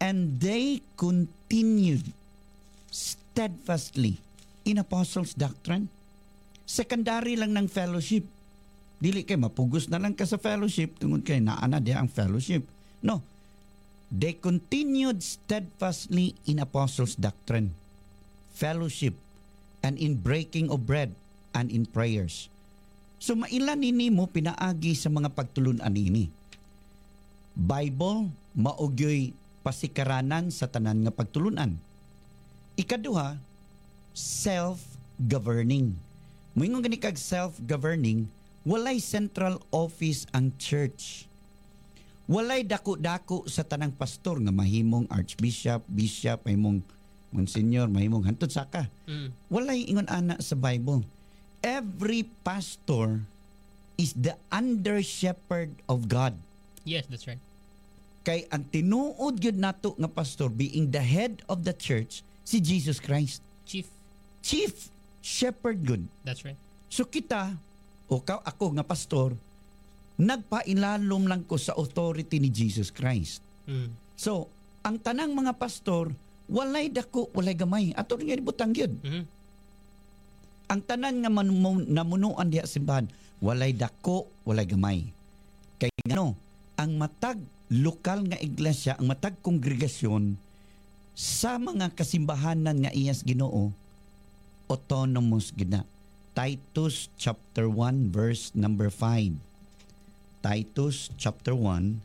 And they continued steadfastly in apostles' doctrine. Secondary lang ng fellowship. Dili kay mapugos na lang ka sa fellowship tungod kay naana di ang fellowship. No. They continued steadfastly in apostles' doctrine, fellowship, and in breaking of bread, and in prayers. So mailan nini mo pinaagi sa mga pagtulunan nini. Bible maugyoy pasikaranan sa tanan nga pagtulunan. Ikaduha, self-governing. Moingon gani kag self-governing, walay central office ang church. Walay dako-dako sa tanang pastor nga mahimong archbishop, bishop, mahimong monsignor, mahimong hantod saka. Walay ingon ana sa Bible. Every pastor is the under shepherd of God. Yes, that's right. Kay ang tinuod gyud nato nga pastor being the head of the church si Jesus Christ. Chief shepherd good. That's right. So kita o ako nga pastor nagpailalom lang ko sa authority ni Jesus Christ. So, ang tanang mga pastor, walay dako, walay gamay. Ato nga ibutang yun. Ang tanan nga namunuan diha simbahan, walay dako, walay gamay. Kaya ano, ang matag lokal nga iglesia, ang matag kongregasyon sa mga kasimbahanan nga iyas Ginoo, autonomous gina. Titus chapter 1 verse number 5. Titus chapter 1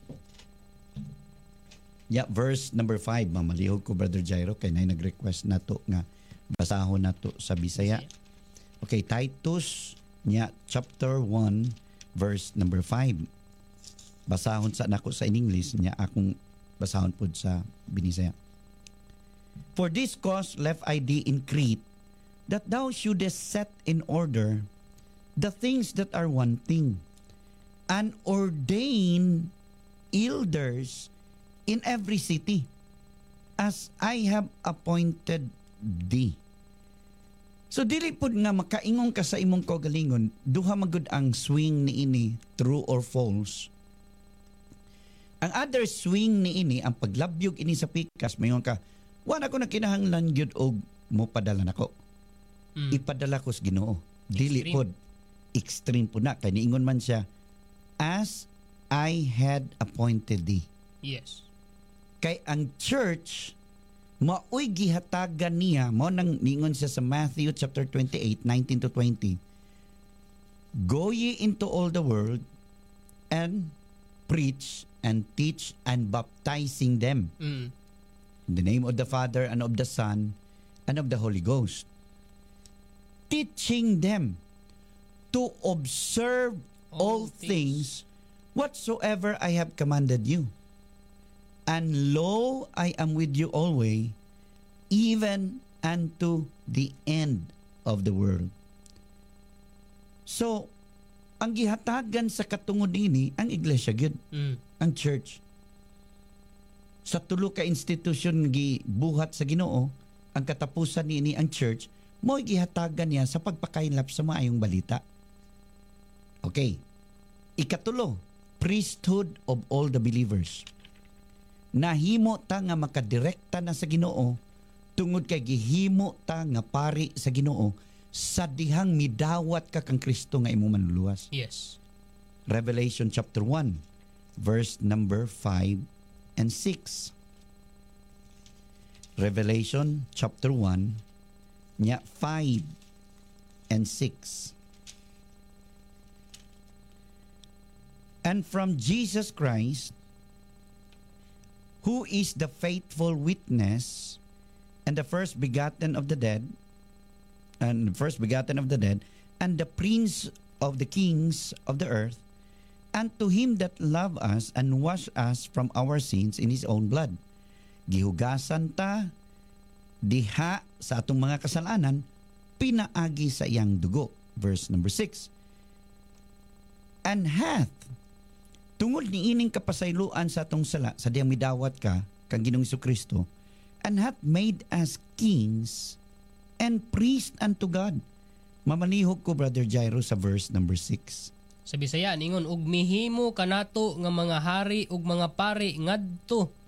verse number 5. Mamalihog ko Brother Jairo kay nay nag-request nato nga basahon nato sa Bisaya. Okay, Titus chapter 1 verse number 5. Basahon sa nako sa English nya akong basahon pud sa Binisaya. For this cause left I thee in Crete, that thou shouldest set in order the things that are wanting, and ordain elders in every city, as I have appointed thee. So dili pud nga makaingon ka sa imong kaugalingon, duha magud ang swing ni ini, true or false. Ang other swing ni ini, ang paglabyog ini sa pikas, mayon ka, wala ko na kinahanglan gyud og mo padala nako. Ipadala ko sa Ginoo. Dili pud extreme pud na kay niingon man siya, as I had appointed thee. Yes. Kay ang church, maoy gihatagan niya, mo nang ningon siya sa Matthew chapter 28, 19 to 20. Go ye into all the world and preach and teach and baptizing them in the name of the Father and of the Son and of the Holy Ghost. Teaching them to observe all things whatsoever I have commanded you. And lo, I am with you always, even unto the end of the world. So, ang gihatagan sa katungod nini ang iglesia gyud, ang church. Sa tulo ka institusyon gibuhat sa Ginoo, ang katapusan niini ang church, mo'y gihatagan niya sa pagpakainlap sa maayong balita. Okay. Ikatulo, priesthood of all the believers. Nahimo ta nga makadirekta na sa Ginoo tungod kay gihimo ta nga pari sa Ginoo sa dihang midawat ka kang Kristo nga imong manluluwas. Yes. Revelation chapter 1 verse number 5 and 6. Revelation chapter 1 5 and 6. And from Jesus Christ, who is the faithful witness and the first begotten of the dead, and the prince of the kings of the earth, and to him that love us and wash us from our sins in his own blood. Gihugasan ta diha sa atong mga kasalanan, pinaagi sa iyang dugo. Verse number 6. And hath, tungod ni ining kapasayloan sa atong sala, sa diyang midawat ka, kang Ginoong Jesucristo, and hath made us kings and priests unto God. Mamanihog ko, Brother Jairo, sa verse number 6. Sa Bisaya, ningon, ug mihimo kanato nga mga hari ug mga pari ngadto